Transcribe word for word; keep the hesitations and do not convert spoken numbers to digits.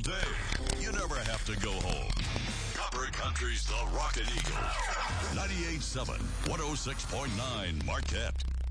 day, you never have to go home. Copper Country's The Rockin' Eagle. ninety-eight point seven, one oh six point nine Marquette.